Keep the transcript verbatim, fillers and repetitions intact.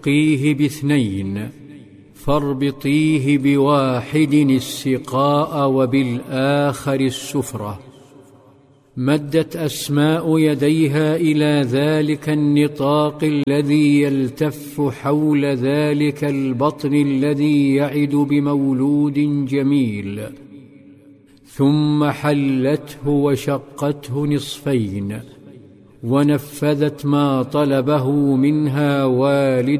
تلقيه باثنين فاربطيه بواحد السقاء وبالآخر السفرة. مدت أسماء يديها إلى ذلك النطاق الذي يلتف حول ذلك البطن الذي يعد بمولود جميل، ثم حلته وشقته نصفين، ونفذت ما طلبه منها والد